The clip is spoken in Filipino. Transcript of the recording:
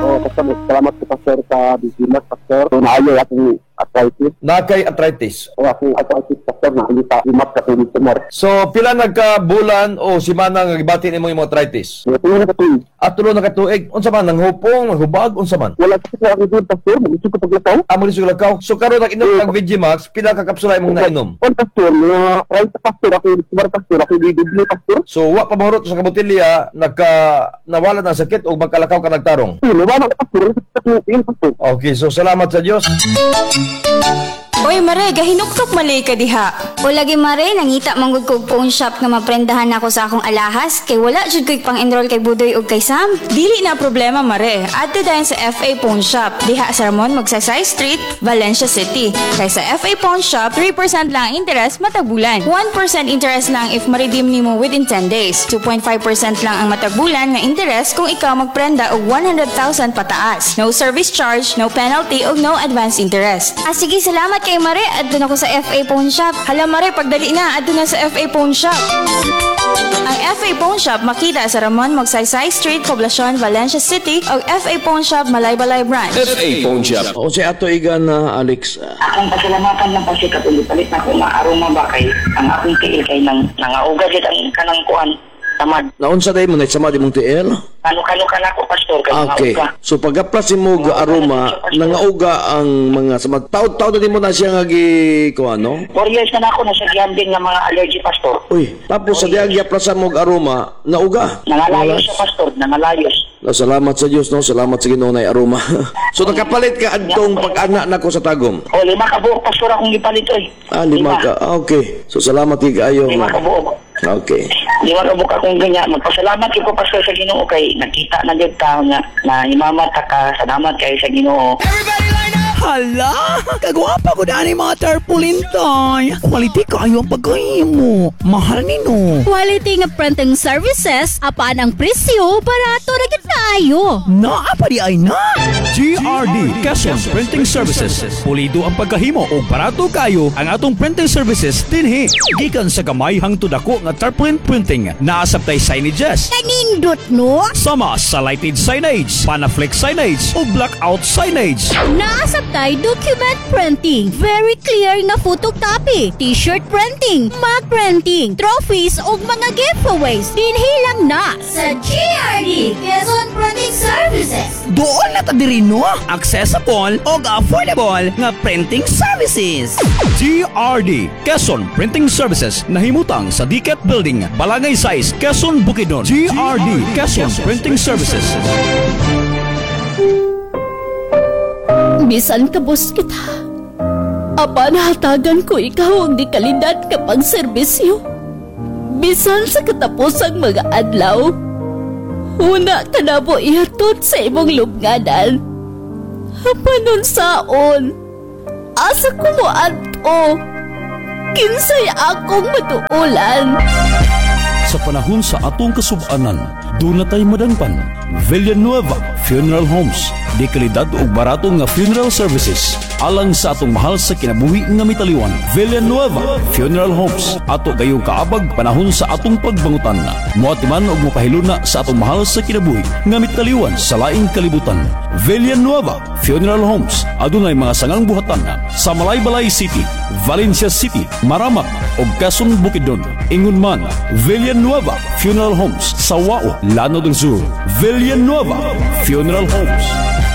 Pastor, salamat po, Pastor, sa bisimas, Pastor. So, naayo akong arthritis. Nakay arthritis. O akong arthritis, Pastor, naayo sa limat ka tuloy tumor. So, pila nagka-bulan o simana nga gibati nimo yung arthritis? So, tuloy na ka tuloy. At tulo na katuig. Unsa man, nanghupong, naghubag, unsa man? Wala kasi sa aking doon, Pastor. Mag-isip ko paglakaw. Amo ni sulakaw. So, karon nag-inom ng Vigimax, pila ka kapsula imong nainom? On, Pastor, mga right, Pastor, ako yung tumor, Pastor, ako yung bibli, Pastor. So, wa pa mahurot sa kabutilya, nawala ng sakit o magkalakaw ka nagtarong? Wala na, Pastor. Pastor. Okay, so salamat sa Diyos. Oy Mare, gahinuktok malay ka diha. O lagi Mare, nangita manggod ko phone shop nga maprendahan ako sa akong alahas kay wala jud ko'y pang-enroll kay Budoy ug kay Sam. Dili na problema Mare. Adto dayon sa FA Pawn Shop diha sa Ramon Magsaysay Street, Valencia City. Kay sa FA Pawn Shop, 3% lang ang interest matag bulan. 1% interest lang if ma-redeem nimo within 10 days. 2.5% lang ang matag bulan nga interest kung ikaw magprenda og 100,000 pataas. No service charge, no penalty ug no advance interest. Sige, salamat kay Mare. Adto na ko sa FA Pawn Shop. Hala Mare, pagdali na adto na sa FA Pawn Shop. Ang FA Pawn Shop makita sa Ramon Magsaysay Street, Poblacion, Valencia City o FA Pawn Shop Malaybalay Branch. FA Pawn Shop. O si ato igan na Alex. Akong pasalamatan lang pa siya katulad palit na kung maaroma ba kay ang akong tiil kay nangauga dyan ang kanang kuan tamad. Naunsa day mo na samad imong TL? Kano ka na ko, Pastor, kay Okay. nangauga. So pagaplas mo aroma, nangauga ang mga samad. Taod-taod din mo na siya nga kuan, no? 4 years na ako nasa giambing ng mga allergy, Pastor. Uy, tapos sa diag yaplasan mo aroma, nauga. Nangalayos siya, Pastor, nangalayos. Salamat sa Dios, no? Salamat sa Ginoo na aroma. So nakapalit ka adtong pag-ana nako sa tagom. O, 5 ka buok, Pastor, akong gipalit, oy. 5 ka. Okay. So salamat kayo. 5 ka buok. Okay. 5 ka buok akong ganyan. Magpasalamat ko, Pastor, sa Ginoo kay nakita na dyan tao na imamat ka. Salamat kayo sa Ginoo. Hala, kagwapa ko daan mga tarpaulin toy. Quality kayo ang pagkahimo. Mahal nino. Quality nga printing services, apaan ang presyo, barato na gitayo. Naapa di ay na. GRD Quezon Printing Services. Pulido ang pagkahimo o barato kayo ang atong printing services dinhi. Gikan sa gamay hangtod ako nga tarpaulin printing. Naasabtay signages. Kanindot no? Sama sa lighted signage, panaflex signage o blackout signage. Naasabtay document printing, very clear nga photocopy, t-shirt printing, mug printing, trophies ug mga giveaways. Dinhilang na sa GRD Quezon Printing Services. Doon na ta diri no, accessible o affordable nga printing services. GRD Quezon Printing Services nahimutang sa Diket Building, Balangay Size, Quezon, Bukidnon. GRD Quezon Printing Services. Bisan kabos kita, apa nahatagan ko ikaw ang di kalidad kapag serbisyo. Bisan sa katapusang mga adlaw, una ka na mo ihatod sa imong lubnganan. Panon saon, asa ko mo adto, kinsay akong matuulan. Sa panahon sa atong kasub-anan, doon na tayo madangpan. Villanueva Funeral Homes. Di kalidad o barato nga funeral services. Alang sa atong mahal sa kinabuhi nga mitaliwan. Villanueva Funeral Homes. Ato gayong kaabag panahon sa atong pagbangutan. Muatiman o mapahiluna sa atong mahal sa kinabuhi nga mitaliwan sa laing kalibutan. Villanueva Funeral Homes. Adunay mga sangang buhatan sa Malaybalay City, Valencia City, Maramak o Quezon, Bukidnon. Ingon man, Villanueva Funeral Homes sa Wao, Lanao del Sur. Villanueva Funeral Homes.